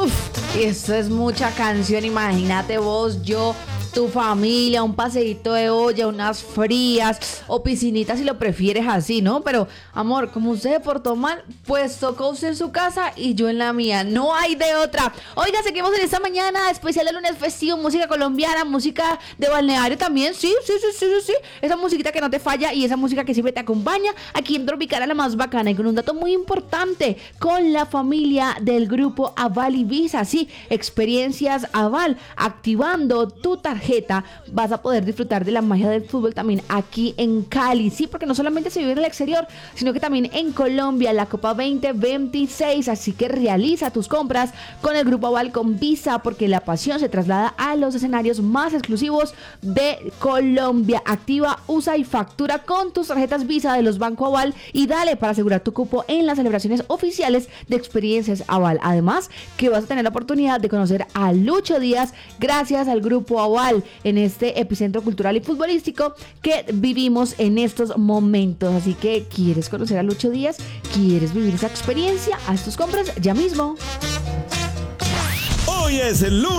Uf, eso es mucha canción, imagínate vos, yo, tu familia, un paseíto de olla, unas frías o piscinitas si lo prefieres así, ¿no? Pero, amor, como usted se portó mal, pues tocó usted en su casa y yo en la mía, no hay de otra. Oiga, seguimos en esta mañana especial de lunes festivo, música colombiana, música de balneario también, sí, esa musiquita que no te falla y esa música que siempre te acompaña aquí en Tropical, la más bacana, y con un dato muy importante, con la familia del grupo Aval Ibiza, sí, experiencias Aval, activando tu tarjeta vas a poder disfrutar de la magia del fútbol también aquí en Cali, sí, porque no solamente se vive en el exterior, sino que también en Colombia, la Copa 2026, así que realiza tus compras con el grupo Aval con Visa, porque la pasión se traslada a los escenarios más exclusivos de Colombia. Activa, usa y factura con tus tarjetas Visa de los Banco Aval y dale para asegurar tu cupo en las celebraciones oficiales de experiencias Aval. Además, que vas a tener la oportunidad de conocer a Lucho Díaz gracias al grupo Aval en este epicentro cultural y futbolístico que vivimos en estos momentos. Así que, ¿quieres conocer a Lucho Díaz? ¿Quieres vivir esa experiencia? Haz tus compras ya mismo. Hoy es el lunes.